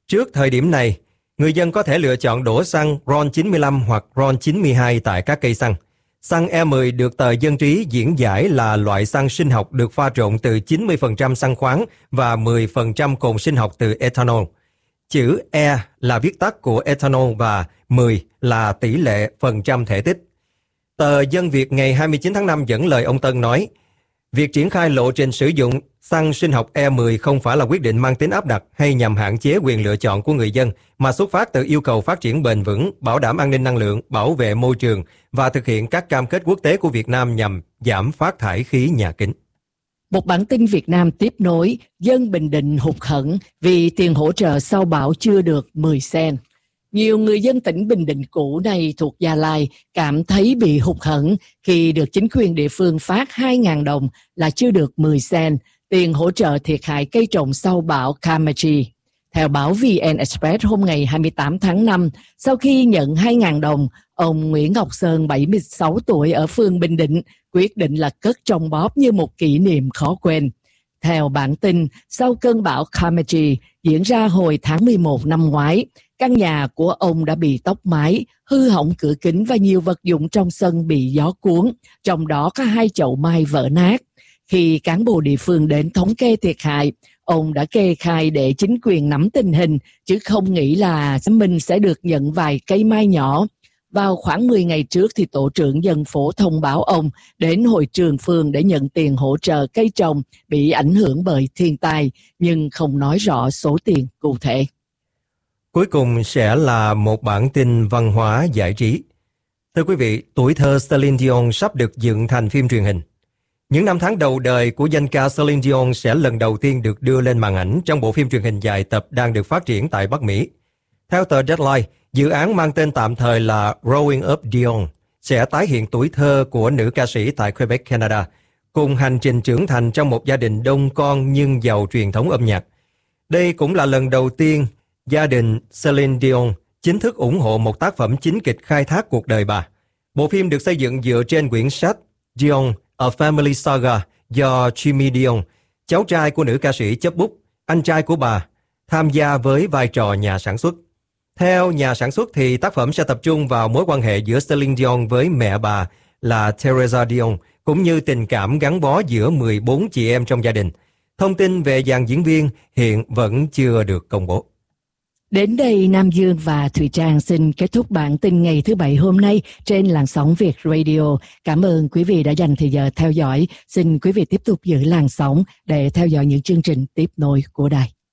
Trước thời điểm này, người dân có thể lựa chọn đổ xăng RON 95 hoặc RON 92 tại các cây xăng. Xăng E10 được tờ Dân trí diễn giải là loại xăng sinh học được pha trộn từ 90% xăng khoáng và 10% cồn sinh học từ ethanol. Chữ E là viết tắt của ethanol và 10 là tỷ lệ phần trăm thể tích. Tờ Dân Việt ngày 29 tháng 5 dẫn lời ông Tân nói, việc triển khai lộ trình sử dụng xăng sinh học E10 không phải là quyết định mang tính áp đặt hay nhằm hạn chế quyền lựa chọn của người dân, mà xuất phát từ yêu cầu phát triển bền vững, bảo đảm an ninh năng lượng, bảo vệ môi trường và thực hiện các cam kết quốc tế của Việt Nam nhằm giảm phát thải khí nhà kính. Một bản tin Việt Nam tiếp nối, dân Bình Định hụt hẫng vì tiền hỗ trợ sau bão chưa được 10 sen. Nhiều người dân tỉnh Bình Định cũ này thuộc Gia Lai cảm thấy bị hụt hẫng khi được chính quyền địa phương phát 2.000 đồng là chưa được 10 sen, tiền hỗ trợ thiệt hại cây trồng sau bão Kamachi. Theo báo VN Express hôm ngày 28 tháng 5, sau khi nhận 2.000 đồng, ông Nguyễn Ngọc Sơn, 76 tuổi ở phường Bình Định, quyết định là cất trong bóp như một kỷ niệm khó quên. Theo bản tin, sau cơn bão Kamachi diễn ra hồi tháng 11 năm ngoái, căn nhà của ông đã bị tốc mái, hư hỏng cửa kính và nhiều vật dụng trong sân bị gió cuốn, trong đó có 2 chậu mai vỡ nát. Khi cán bộ địa phương đến thống kê thiệt hại, ông đã kê khai để chính quyền nắm tình hình, chứ không nghĩ là mình sẽ được nhận vài cây mai nhỏ. Vào khoảng 10 ngày trước thì tổ trưởng dân phố thông báo ông đến hội trường phường để nhận tiền hỗ trợ cây trồng bị ảnh hưởng bởi thiên tai, nhưng không nói rõ số tiền cụ thể. Cuối cùng sẽ là một bản tin văn hóa giải trí. Thưa quý vị, tuổi thơ Celine Dion sắp được dựng thành phim truyền hình. Những năm tháng đầu đời của danh ca Celine Dion sẽ lần đầu tiên được đưa lên màn ảnh trong bộ phim truyền hình dài tập đang được phát triển tại Bắc Mỹ. Theo tờ Deadline, dự án mang tên tạm thời là Growing Up Dion sẽ tái hiện tuổi thơ của nữ ca sĩ tại Quebec, Canada, cùng hành trình trưởng thành trong một gia đình đông con nhưng giàu truyền thống âm nhạc. Đây cũng là lần đầu tiên gia đình Celine Dion chính thức ủng hộ một tác phẩm chính kịch khai thác cuộc đời bà. Bộ phim được xây dựng dựa trên quyển sách Dion, A Family Saga do Jimmy Dion, cháu trai của nữ ca sĩ chấp bút, anh trai của bà, tham gia với vai trò nhà sản xuất. Theo nhà sản xuất thì tác phẩm sẽ tập trung vào mối quan hệ giữa Celine Dion với mẹ bà là Teresa Dion, cũng như tình cảm gắn bó giữa 14 chị em trong gia đình. Thông tin về dàn diễn viên hiện vẫn chưa được công bố. Đến đây, Nam Dương và Thùy Trang xin kết thúc bản tin ngày thứ Bảy hôm nay trên làn sóng Việt Radio. Cảm ơn quý vị đã dành thời giờ theo dõi. Xin quý vị tiếp tục giữ làn sóng để theo dõi những chương trình tiếp nối của đài.